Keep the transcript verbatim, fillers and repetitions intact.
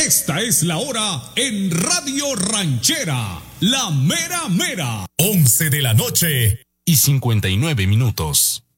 Esta es la hora en Radio Ranchera, la mera mera. once de la noche y cincuenta y nueve minutos.